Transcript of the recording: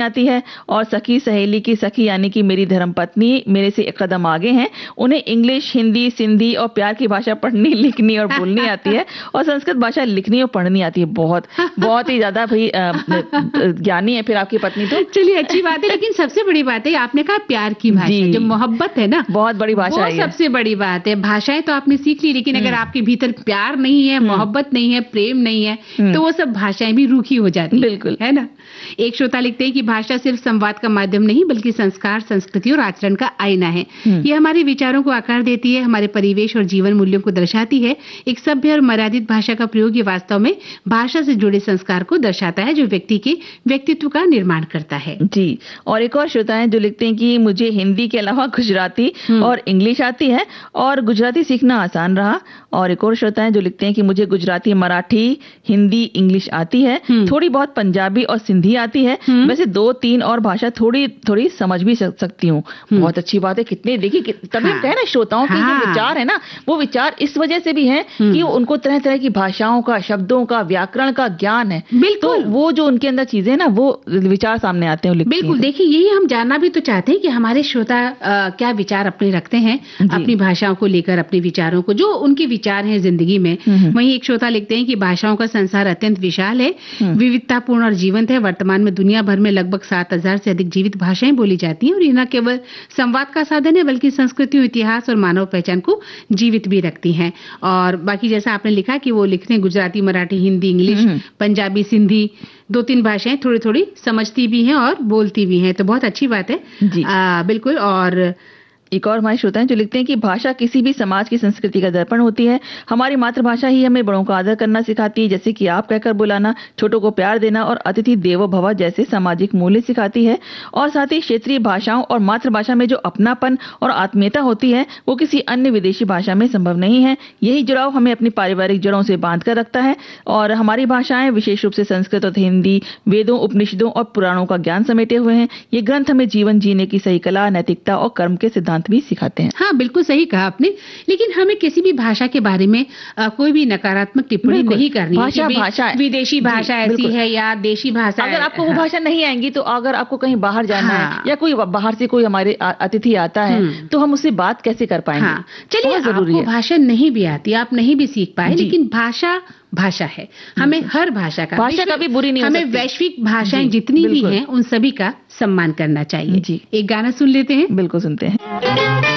आती है और सखी सहेली की सखी यानी कि मेरी धर्मपत्नी मेरे से एक कदम आगे हैं। उन्हें इंग्लिश, हिंदी, सिंधी और प्यार की भाषा पढ़नी, लिखनी और बोलनी आती है और संस्कृत भाषा लिखनी और पढ़नी आती है। बहुत ही ज्यादा भाई ज्ञानी है फिर आपकी पत्नी तो। चलिए अच्छी बात है, लेकिन सबसे बड़ी बात है आपने कहा प्यार की भाषा, जो मोहब्बत है ना, बहुत बड़ी भाषा है, सबसे बड़ी बात है। भाषाएं तो आपने सीख ली, लेकिन अगर आपके भीतर प्यार नहीं है, मोहब्बत नहीं है, प्रेम नहीं है, तो वो सब भाषाएं भी रूखी हो जाती है। बिल्कुल, है ना। एक श्रोता लिखते हैं कि भाषा सिर्फ संवाद का माध्यम नहीं बल्कि संस्कार, संस्कृति और आचरण का आईना है। ये हमारे विचारों को आकार देती है, हमारे परिवेश और जीवन मूल्यों को दर्शाती है। एक सभ्य और मर्यादित भाषा का प्रयोग ये वास्तव में भाषा से जुड़े संस्कार को दर्शाता है, जो व्यक्ति के व्यक्तित्व का निर्माण करता है। जी, और एक और श्रोता है जो लिखते हैं कि मुझे हिंदी के अलावा गुजराती और इंग्लिश आती है और गुजराती सीखना आसान रहा। और एक और श्रोता है जो लिखते हैं कि मुझे गुजराती, मराठी, हिंदी, इंग्लिश आती है, थोड़ी बहुत पंजाबी और सिंधी आती है। वैसे 2-3 और भाषा थोड़ी समझ भी सकती हूँ। बहुत अच्छी बात है। कितने देखिए तभी कहे ना श्रोताओं के जो विचार है ना, वो विचार इस वजह से भी है कि उनको तरह तरह की भाषाओं का, शब्दों का, व्याकरण का ज्ञान है। बिल्कुल, तो वो जो उनके अंदर चीजें ना, वो विचार सामने आते हैं। बिल्कुल, देखिए यही हम जानना भी तो चाहते हैं कि हमारे श्रोता क्या विचार अपने रखते हैं अपनी भाषाओं को लेकर, अपने विचारों को, जो उनके विचार हैं जिंदगी में। वहीं एक श्रोता लिखते हैं कि भाषाओं का संसार अत्यंत विशाल है, विविधतापूर्ण और जीवंत है। वर्तमान में दुनिया भर में लगभग 7,000 से अधिक जीवित भाषाएं बोली जाती हैं और ये न केवल संवाद का साधन है बल्कि संस्कृति, इतिहास और मानव पहचान को जीवित भी रखती हैं। और बाकी जैसा आपने लिखा कि वो लिखते हैं गुजराती, मराठी, हिंदी, इंग्लिश, पंजाबी, सिंधी, 2-3 भाषाएं थोड़ी थोड़ी समझती भी हैं और बोलती भी हैं, तो बहुत अच्छी बात है। बिल्कुल। और एक और हमारे श्रोता हैं जो लिखते हैं कि भाषा किसी भी समाज की संस्कृति का दर्पण होती है। हमारी मातृभाषा ही हमें बड़ों का आदर करना सिखाती है, जैसे कि आप कहकर बुलाना, छोटों को प्यार देना और अतिथि देवो भव जैसे सामाजिक मूल्य सिखाती है। और साथ ही क्षेत्रीय भाषाओं और मातृभाषा में जो अपनापन और आत्मीयता होती है वो किसी अन्य विदेशी भाषा में संभव नहीं है। यही जुड़ाव हमें अपनी पारिवारिक जड़ों से बांध कर रखता है। और हमारी भाषाएं विशेष रूप से संस्कृत और हिंदी वेदों, उपनिषदों और पुराणों का ज्ञान समेटे हुए हैं। ये ग्रंथ हमें जीवन जीने की सही कला, नैतिकता और कर्म के सिद्धांत भी सिखाते हैं। हाँ, बिल्कुल सही कहा आपने। लेकिन हमें किसी भी भाषा के बारे में कोई भी नकारात्मक टिप्पणी नहीं करनी है। भाषा विदेशी भाषा ऐसी है या देशी भाषा। अगर आपको वो भाषा नहीं आएंगी तो अगर आपको कहीं बाहर जाना है या कोई बाहर से कोई हमारे अतिथि आता है तो हम उससे बात कैसे कर पाएंगे? चलिए, आपको भाषा नहीं भी आती, आप नहीं भी सीख पाए, लेकिन भाषा है। हमें हर भाषा कभी बुरी नहीं हो सकती। हमें वैश्विक भाषाएं जितनी भी हैं उन सभी का सम्मान करना चाहिए। एक गाना सुन लेते हैं। बिल्कुल सुनते हैं।